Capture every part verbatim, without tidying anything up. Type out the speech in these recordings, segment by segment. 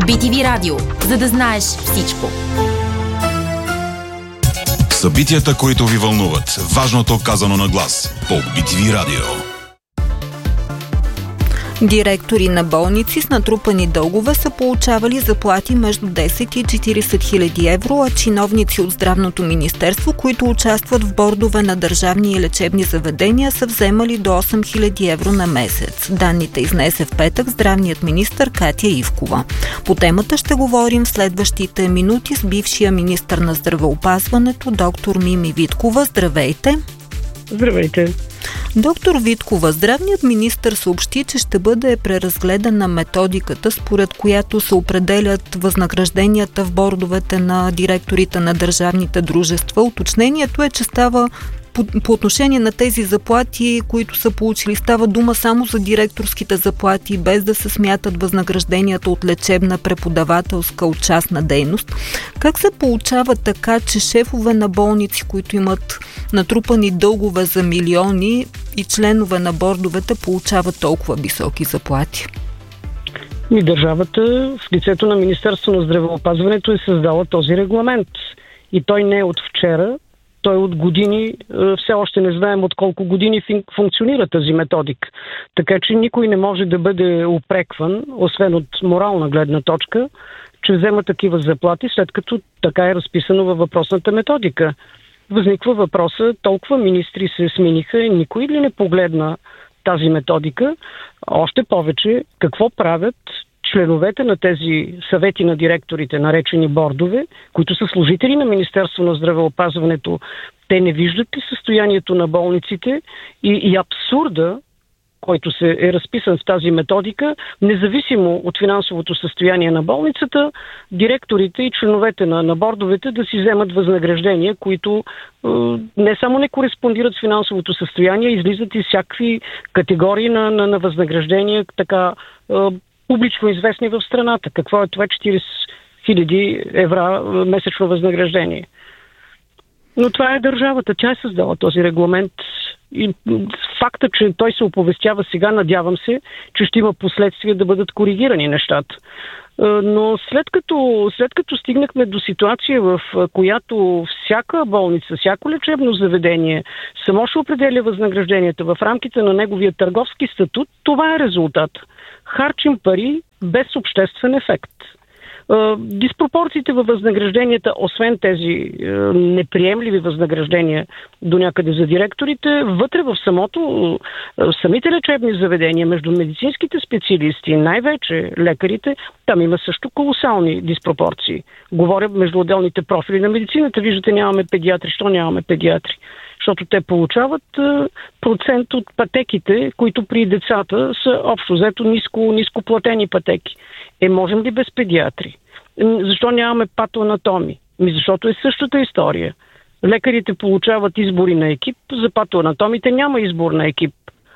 Би Ти Ви Радио, за да знаеш всичко. Събитията, които ви вълнуват. Важното казано на глас. По Би Ти Ви Радио. Директори на болници с натрупани дългове са получавали заплати между десет и четиридесет хиляди евро, а чиновници от Здравното министерство, които участват в бордове на държавни и лечебни заведения, са вземали до осем хиляди евро на месец. Данните изнесе в петък здравният министър Катя Ивкова. По темата ще говорим в следващите минути с бившия министър на здравеопазването доктор Мими Виткова. Здравейте! Здравейте! Доктор Виткова, здравният министър съобщи, че ще бъде преразгледана методиката, според която се определят възнагражденията в бордовете на директорите на държавните дружества. Уточнението е, че става по, по отношение на тези заплати, които са получили, става дума само за директорските заплати, без да се смятат възнагражденията от лечебна, преподавателска, от частна дейност. Как се получава така, че шефове на болници, които имат натрупани дългове за милиони и членове на бордовете получават толкова високи заплати? И държавата в лицето на Министерство на здравеопазването е създала този регламент. И той не е от вчера, той от години, все още не знаем от колко години функционира тази методика. Така че никой не може да бъде упрекван, освен от морална гледна точка, че взема такива заплати, след като така е разписано във въпросната методика. Възниква въпроса, толкова министри се смениха, никой ли не погледна тази методика? Още повече, какво правят членовете на тези съвети на директорите, наречени бордове, които са служители на Министерство на здравеопазването? Те не виждат ли състоянието на болниците и, и абсурда, който се е разписан в тази методика, независимо от финансовото състояние на болницата, директорите и членовете на, на бордовете да си вземат възнаграждения, които е, не само не кореспондират с финансовото състояние, излизат и всякакви категории на, на, на възнаграждения, така е, публично известни в страната. Какво е това четиридесет хиляди евро месечно възнаграждение? Но това е държавата. Тя е създала този регламент. И факта, че той се оповестява сега, надявам се, че ще има последствия да бъдат коригирани нещата. Но след като, след като стигнахме до ситуация, в която всяка болница, всяко лечебно заведение само ще определя възнагражденията в рамките на неговия търговски статут, това е резултат. Харчим пари без обществен ефект. Диспропорциите във възнагражденията, освен тези е, неприемливи възнаграждения до някъде за директорите, вътре в самото, е, самите лечебни заведения, между медицинските специалисти, най-вече лекарите, там има също колосални диспропорции. Говоря между отделните профили на медицината. Виждате, нямаме педиатри. Що нямаме педиатри? Защото те получават е, процент от пътеките, които при децата са общо взето ниско, ниско платени пътеки. Е, можем ли без педиатри? Защо нямаме патоанатоми? Ми защото е същата история. Лекарите получават избори на екип, за патоанатомите няма избор на екип.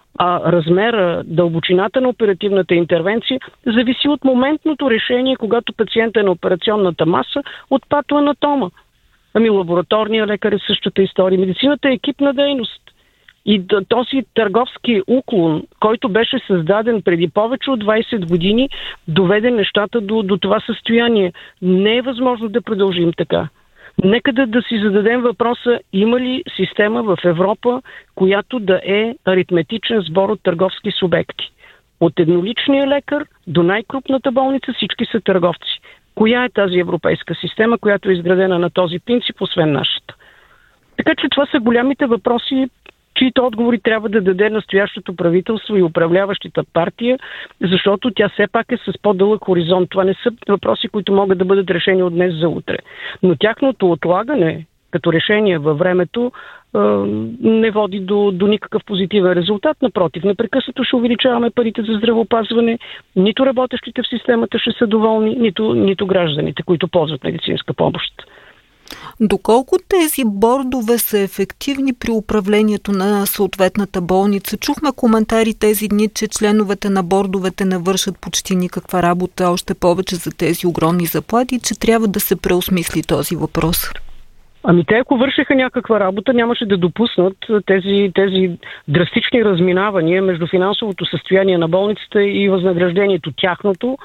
А размера, дълбочината на оперативната интервенция зависи от моментното решение, когато пациентът е на операционната маса, от патоанатома. Ами лабораторния лекар е същата история. Медицината е екипна дейност. И този търговски уклон, който беше създаден преди повече от двайсет години, доведе нещата до, до това състояние. Не е възможно да продължим така. Нека да, да си зададем въпроса, има ли система в Европа, която да е аритметичен сбор от търговски субекти. От едноличния лекар до най-крупната болница всички са търговци. Коя е тази европейска система, която е изградена на този принцип, освен нашата? Така че това са голямите въпроси, чието отговори трябва да даде настоящото правителство и управляващата партия, защото тя все пак е с по-дълъг хоризонт. Това не са въпроси, които могат да бъдат решени от днес за утре. Но тяхното отлагане като решение във времето е, не води до, до никакъв позитивен резултат. Напротив, непрекъснато ще увеличаваме парите за здравеопазване. Нито работещите в системата ще са доволни, нито, нито гражданите, които ползват медицинска помощ. Доколко тези бордове са ефективни при управлението на съответната болница? Чухме коментари тези дни, че членовете на бордовете не вършат почти никаква работа, още повече за тези огромни заплати, че трябва да се преосмисли този въпрос. Ами те, ако вършеха някаква работа, нямаше да допуснат тези, тези драстични разминавания между финансовото състояние на болницата и възнаграждението тяхното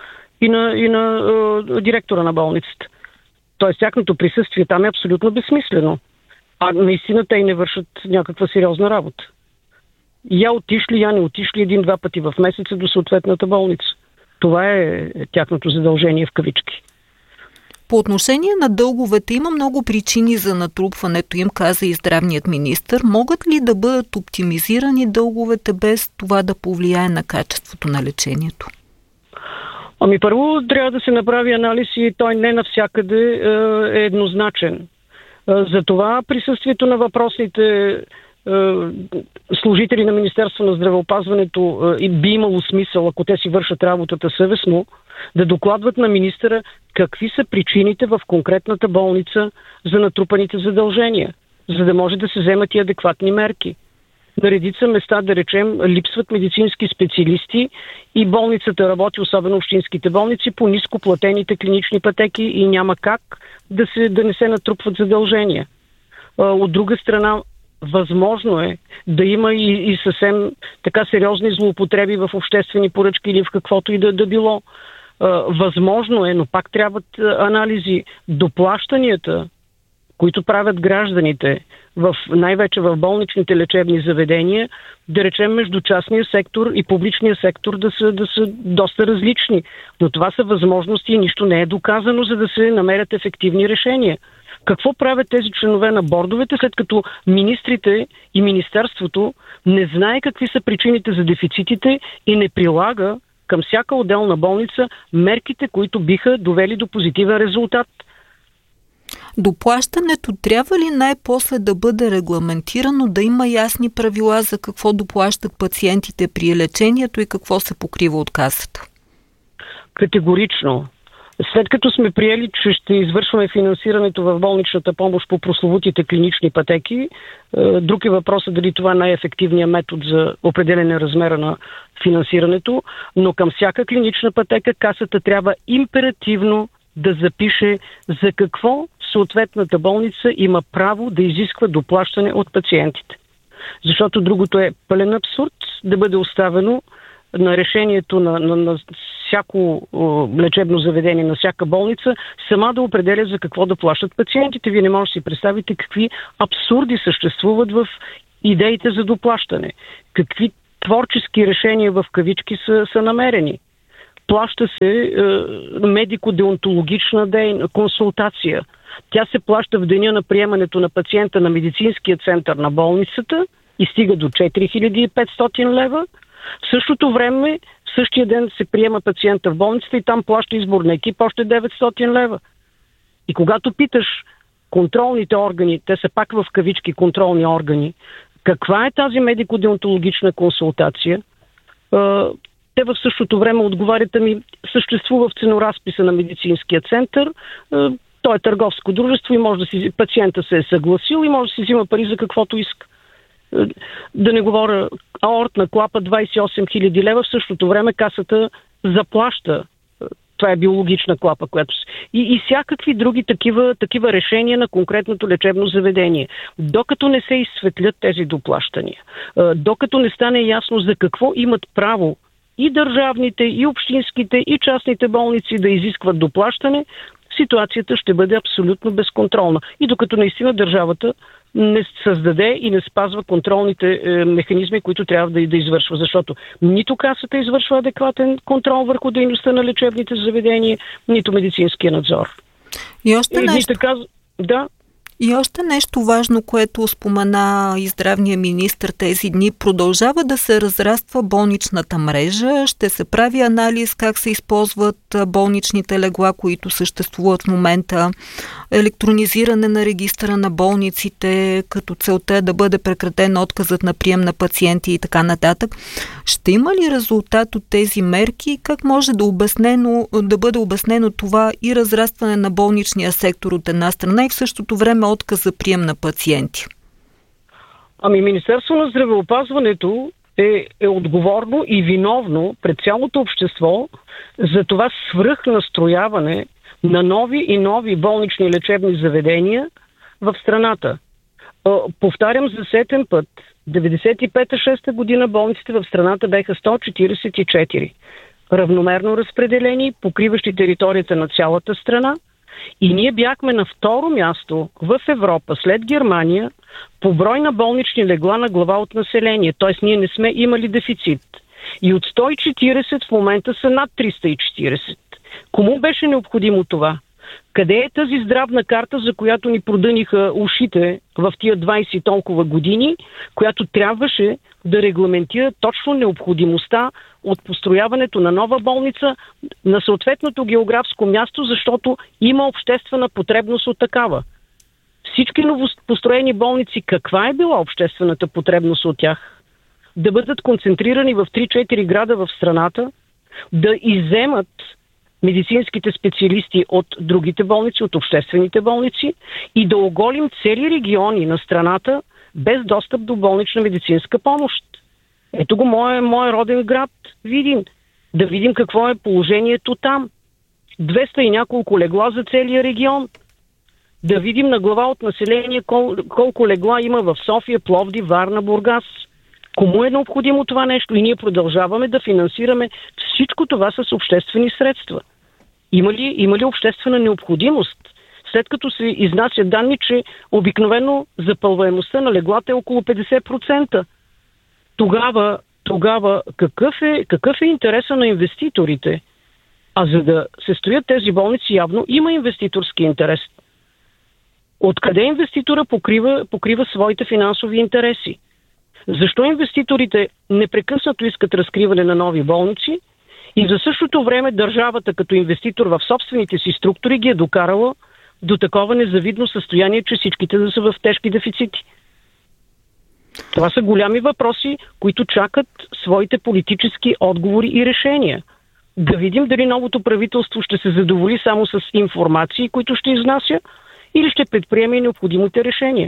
и на, и на е, директора на болницата. Тоест, тяхното присъствие там е абсолютно безсмислено. А наистина те и не вършат някаква сериозна работа. Я отишли, я не отишли един-два пъти в месеца до съответната болница. Това е тяхното задължение в кавички. По отношение на дълговете има много причини за натрупването им, каза и здравният министър. Могат ли да бъдат оптимизирани дълговете без това да повлияе на качеството на лечението? Ами първо трябва да се направи анализ и той не навсякъде е еднозначен. Затова присъствието на въпросните служители на Министерство на здравеопазването би имало смисъл, ако те си вършат работата съвестно, да докладват на министъра какви са причините в конкретната болница за натрупаните задължения, за да може да се вземат и адекватни мерки. На редица места, да речем, липсват медицински специалисти и болницата работи, особено общинските болници, по ниско платените клинични пътеки и няма как да, се, да не се натрупват задължения. От друга страна, възможно е да има и, и съвсем така сериозни злоупотреби в обществени поръчки или в каквото и да, да било. Възможно е, но пак трябват анализи. Доплащанията, които правят гражданите, в, най-вече в болничните лечебни заведения, да речем между частния сектор и публичния сектор да са, да са доста различни. Но това са възможности и нищо не е доказано, за да се намерят ефективни решения. Какво правят тези членове на бордовете, след като министрите и министерството не знае какви са причините за дефицитите и не прилага към всяка отделна болница мерките, които биха довели до позитивен резултат? Доплащането трябва ли най-после да бъде регламентирано, да има ясни правила за какво доплащат пациентите при лечението и какво се покрива от касата? Категорично. След като сме приели, че ще извършваме финансирането в болничната помощ по прословутите клинични пътеки, друг е въпросът дали това е най-ефективният метод за определене размера на финансирането, но към всяка клинична пътека касата трябва императивно да запише за какво съответната болница има право да изисква доплащане от пациентите. Защото другото е пълен абсурд да бъде оставено на решението на, на, на всяко лечебно заведение, на всяка болница, сама да определя за какво да плащат пациентите. Вие не можете да си представите какви абсурди съществуват в идеите за доплащане. Какви творчески решения в кавички са, са намерени. Плаща се е, медико-деонтологична дейна, консултация. Тя се плаща в деня на приемането на пациента на медицинския център на болницата и стига до четири хиляди и петстотин лева. В същото време, в същия ден се приема пациента в болницата и там плаща изборна екип още деветстотин лева. И когато питаш контролните органи, те са пак в кавички контролни органи, каква е тази медико-деонтологична консултация, те в същото време отговарят, ми съществува в ценоразписа на медицинския център, той е търговско дружество и може да си, пациента се е съгласил и може да си взима пари за каквото иска. Да не говоря, аортна клапа двадесет и осем хиляди лева, в същото време касата заплаща. Това е биологична клапа, която се... И, и всякакви други такива, такива решения на конкретното лечебно заведение. Докато не се изсветлят тези доплащания, докато не стане ясно за какво имат право и държавните, и общинските, и частните болници да изискват доплащане, ситуацията ще бъде абсолютно безконтролна. И докато наистина държавата не създаде и не спазва контролните е, механизми, които трябва да, да извършва. Защото нито касата извършва адекватен контрол върху дейността на лечебните заведения, нито медицинския надзор. И още и, нещо. И така, да. И още нещо важно, което спомена и здравния министър тези дни. Продължава да се разраства болничната мрежа. Ще се прави анализ как се използват болничните легла, които съществуват в момента. Електронизиране на регистъра на болниците, като целта е да бъде прекратен отказът на прием на пациенти и така нататък. Ще има ли резултат от тези мерки? Как може да, обяснено, да бъде обяснено това и разрастване на болничния сектор от една страна и в същото време отказ за прием на пациенти? Ами Министерство на здравеопазването е, е отговорно и виновно пред цялото общество за това свръхнастрояване на нови и нови болнични лечебни заведения в страната. Повтарям за сетен път, деветдесет и пета-шеста година болниците в страната беха сто четиридесет и четири. равномерно разпределени, покриващи територията на цялата страна. И ние бяхме на второ място в Европа, след Германия, по брой на болнични легла на глава от население. Т.е. ние не сме имали дефицит. И от сто и четиридесет в момента са над триста и четиридесет. Кому беше необходимо това? Къде е тази здравна карта, за която ни продъниха ушите в тия двайсет и толкова години, която трябваше да регламентира точно необходимостта от построяването на нова болница на съответното географско място, защото има обществена потребност от такава. Всички новопостроени болници, каква е била обществената потребност от тях? Да бъдат концентрирани в три-четири града в страната, да изземат медицинските специалисти от другите болници, от обществените болници и да оголим цели региони на страната без достъп до болнична медицинска помощ. Ето го моя, моя роден град Видин. Да видим какво е положението там. двеста и няколко легла за целия регион. Да видим на глава от население кол, колко легла има в София, Пловдив, Варна, Бургас. Кому е необходимо това нещо? И ние продължаваме да финансираме всичко това с обществени средства. Има ли, има ли обществена необходимост? След като се изнасят данни, че обикновено запълваемостта на леглата е около петдесет процента. Тогава, тогава какъв е, какъв е интереса на инвеститорите? А за да се строят тези болници, явно има инвеститорски интерес. Откъде инвеститора покрива, покрива своите финансови интереси? Защо инвеститорите непрекъснато искат разкриване на нови болници и за същото време държавата като инвеститор в собствените си структури ги е докарала до такова незавидно състояние, че всичките да са в тежки дефицити? Това са голями въпроси, които чакат своите политически отговори и решения. Да видим дали новото правителство ще се задоволи само с информации, които ще изнася, или ще предприеме необходимите решения.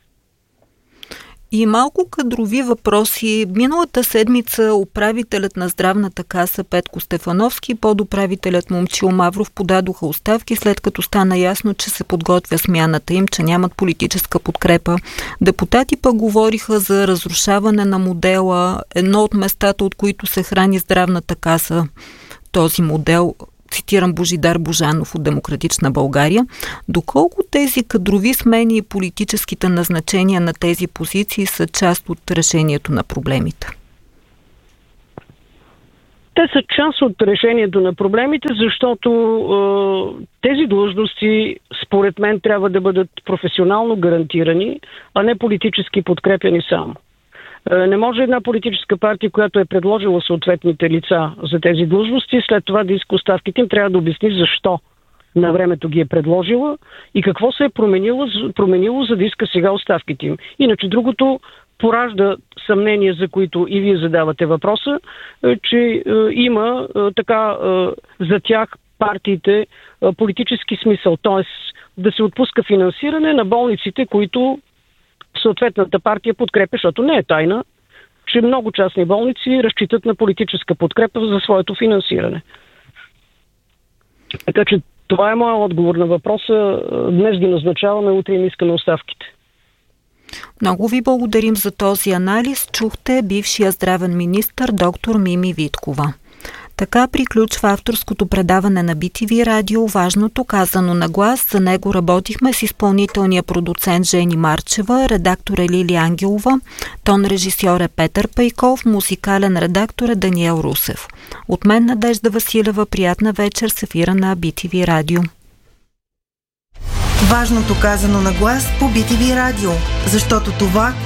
И малко кадрови въпроси. Миналата седмица управителят на здравната каса Петко Стефановски и подуправителят Момчил Мавров подадоха оставки, след като стана ясно, че се подготвя смяната им, че нямат политическа подкрепа. Депутати пък говориха за разрушаване на модела. Едно от местата, от които се храни здравната каса, този модел, цитирам Божидар Божанов от Демократична България. Доколко тези кадрови смени и политическите назначения на тези позиции са част от решението на проблемите? Те са част от решението на проблемите, защото е, тези длъжности, според мен, трябва да бъдат професионално гарантирани, а не политически подкрепяни само. Не може една политическа партия, която е предложила съответните лица за тези длъжности, след това да иска оставките им, трябва да обясни защо на времето ги е предложила и какво се е променило, променило за да иска сега оставките им. Иначе другото поражда съмнения, за които и вие задавате въпроса, че е, има е, така е, за тях партиите е, политически смисъл, т.е. да се отпуска финансиране на болниците, които съответната партия подкрепя, защото не е тайна, че много частни болници разчитат на политическа подкрепа за своето финансиране. Така че това е моят отговор на въпроса. Днес ги назначаваме, утре им искаме оставките. Много ви благодарим за този анализ. Чухте бившия здравен министър доктор Мими Виткова. Така приключва авторското предаване на Би Ти Ви Радио "Важното казано на глас". За него работихме с изпълнителния продуцент Жени Марчева, редактор е Лили Ангелова, тон режисьор е Петър Пейков, музикален редактор е Даниел Русев. От мен Надежда Василева, приятна вечер с ефира на Би Ти Ви Радио. Важното казано на глас по Би Ти Ви Радио, защото това,